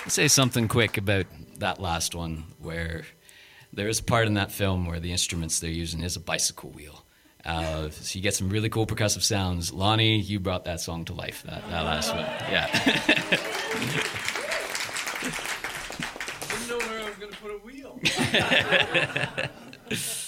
say something quick about that last one, where there is a part in that film where the instruments they're using is a bicycle wheel. So you get some really cool percussive sounds. Lonnie, you brought that song to life, that last one. Yeah. Didn't know where I was going to put a wheel.